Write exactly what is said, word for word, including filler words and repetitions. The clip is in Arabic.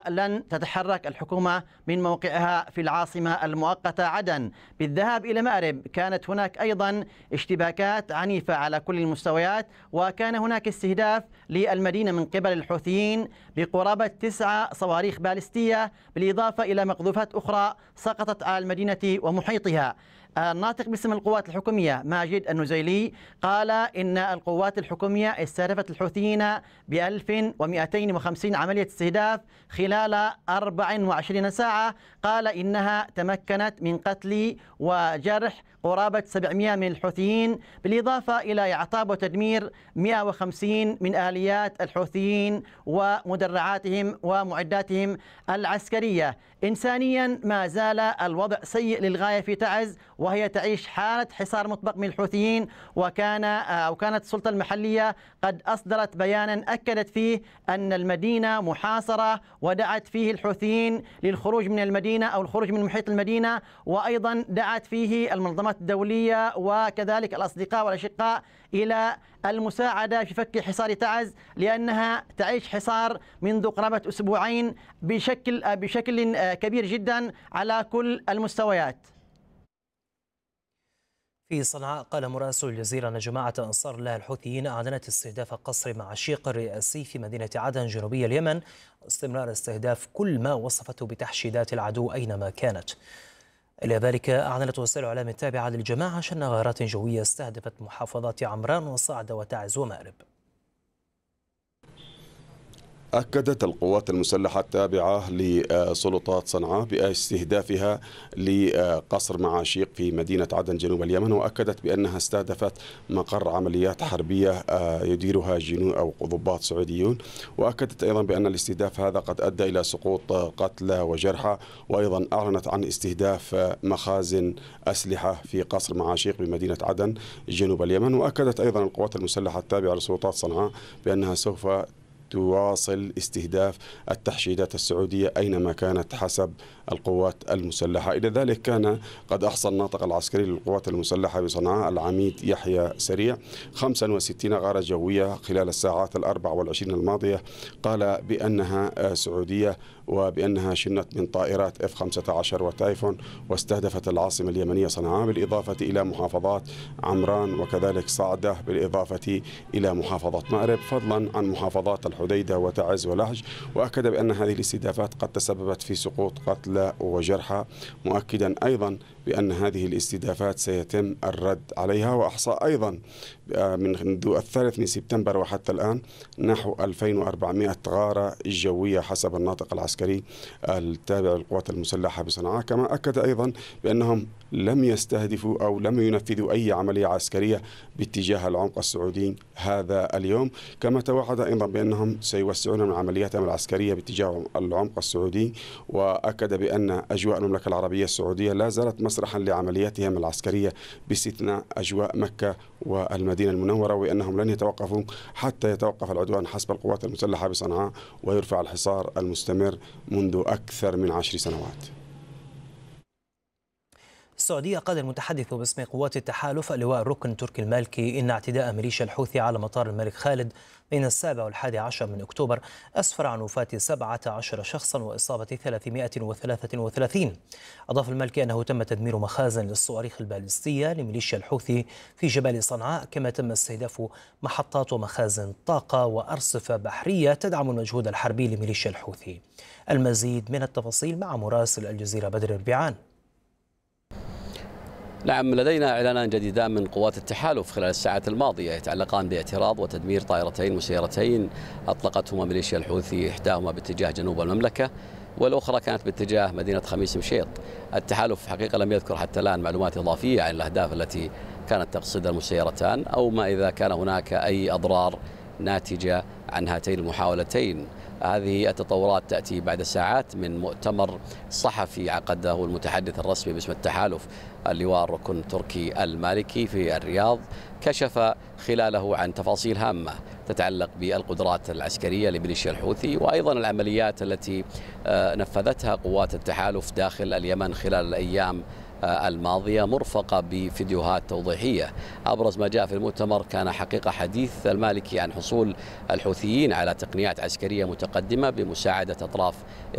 لن تتحرك الحكومة من موقعها في العاصمة المؤقتة عدن بالذهاب إلى مأرب. كانت هناك أيضا اشتباكات عنيفة على كل المستويات، وكان هناك استهداف للمدينة من قبل الحوثيين بقرابة تسعة صواريخ باليستية، بالإضافة إلى مقذوفات أخرى سقطت على المدينة ومحيطها. الناطق باسم القوات الحكومية ماجد النزيلي قال إن القوات الحكومية استهدفت الحوثيين ب ألف ومئتين وخمسين عملية استهداف خلال أربع وعشرين ساعة. قال إنها تمكنت من قتل وجرح قرابة سبعمئة من الحوثيين، بالإضافة إلى إعطاب وتدمير مئة وخمسين من آليات الحوثيين ومدرعاتهم ومعداتهم العسكرية. إنسانيا ما زال الوضع سيء للغاية في تعز، وهي تعيش حالة حصار مطبق من الحوثيين، وكان أو كانت السلطة المحلية قد أصدرت بيانا أكدت فيه أن المدينة محاصرة، ودعت فيه الحوثيين للخروج من المدينة أو الخروج من محيط المدينة، وأيضا دعت فيه المنظمات الدولية وكذلك الأصدقاء والأشقاء إلى المساعدة في فك حصار تعز، لأنها تعيش حصار منذ قرابة أسبوعين بشكل بشكل كبير جدا على كل المستويات. في صنعاء قال مراسل الجزيرة أن جماعة أنصار الله الحوثيين أعلنت استهداف قصر معشيق الرئاسي في مدينة عدن جنوبي اليمن، واستمرار استهداف كل ما وصفته بتحشيدات العدو أينما كانت. إلى ذلك أعلنت وسائل الإعلام التابعة للجماعة شن غارات جوية استهدفت محافظات عمران وصعدة وتعز ومأرب. أكدت القوات المسلحة التابعة لسلطات صنعاء باستهدافها لقصر معاشيق في مدينة عدن جنوب اليمن، وأكدت بأنها استهدفت مقر عمليات حربية يديرها جنود أو ضباط سعوديون، وأكدت أيضا بأن الاستهداف هذا قد أدى إلى سقوط قتلى وجرحى، وأيضا أعلنت عن استهداف مخازن أسلحة في قصر معاشيق بمدينة عدن جنوب اليمن. وأكدت أيضا القوات المسلحة التابعة لسلطات صنعاء بأنها سوف تواصل استهداف التحشيدات السعودية أينما كانت حسب القوات المسلحة. إلى ذلك كان قد أحصى الناطق العسكري للقوات المسلحة بصنعاء العميد يحيى سريع خمسة وستين غارة جوية خلال الساعات الأربع والعشرين الماضية، قال بأنها سعودية وبأنها شنت من طائرات إف خمسة عشر وتايفون، واستهدفت العاصمة اليمنية صنعاء بالإضافة إلى محافظات عمران وكذلك صعدة، بالإضافة إلى محافظة مأرب، فضلا عن محافظات الحديدة وتعز ولهج. وأكد بأن هذه الاستهدافات قد تسببت في سقوط قتلى وجرحى، مؤكدا أيضا بأن هذه الاستهدافات سيتم الرد عليها. وأحصى أيضا منذ الثالث من سبتمبر وحتى الآن نحو ألفين وأربعمئة غارة جوية حسب الناطق العسكري التابع للقوات المسلحة بصنعاء. كما أكد أيضا بأنهم لم يستهدفوا أو لم ينفذوا أي عملية عسكرية باتجاه العمق السعودي هذا اليوم. كما توعد أيضا بأنهم سيوسعون من عملياتهم العسكرية باتجاه العمق السعودي، وأكد بأن أجواء المملكة العربية السعودية لا زالت مسرحا لعملياتهم العسكرية باستثناء أجواء مكة والمدينة المنورة، وأنهم لن يتوقفوا حتى يتوقف العدوان حسب القوات المسلحة بصنعاء ويرفع الحصار المستمر منذ أكثر من عشر سنوات. السعودية قال المتحدث باسم قوات التحالف اللواء الركن تركي المالكي إن اعتداء ميليشيا الحوثي على مطار الملك خالد بين السابع والحادي عشر من أكتوبر أسفر عن وفاة سبعة عشر شخصا وإصابة ثلاثمئة وثلاثة وثلاثين. أضاف المالكي أنه تم تدمير مخازن للصواريخ الباليستية لميليشيا الحوثي في جبال صنعاء، كما تم استهداف محطات ومخازن طاقة وأرصفة بحرية تدعم المجهود الحربي لميليشيا الحوثي. المزيد من التفاصيل مع مراسل الجزيرة بدر الربيعان. نعم، لدينا إعلانان جديدان من قوات التحالف خلال الساعات الماضية يتعلقان باعتراض وتدمير طائرتين مسيرتين أطلقتهما ميليشيا الحوثي، إحداهما باتجاه جنوب المملكة والأخرى كانت باتجاه مدينة خميس مشيط. التحالف حقيقة لم يذكر حتى الآن معلومات إضافية عن الأهداف التي كانت تقصدها المسيرتان أو ما إذا كان هناك أي أضرار ناتجة عن هاتين المحاولتين. هذه التطورات تأتي بعد ساعات من مؤتمر صحفي عقده المتحدث الرسمي باسم التحالف اللواء الركن تركي المالكي في الرياض، كشف خلاله عن تفاصيل هامة تتعلق بالقدرات العسكرية لميليشيا الحوثي وأيضا العمليات التي نفذتها قوات التحالف داخل اليمن خلال الأيام الماضية، مرفقة بفيديوهات توضيحية. أبرز ما جاء في المؤتمر كان حقيقة حديث المالكي عن حصول الحوثيين على تقنيات عسكرية متقدمة بمساعدة أطراف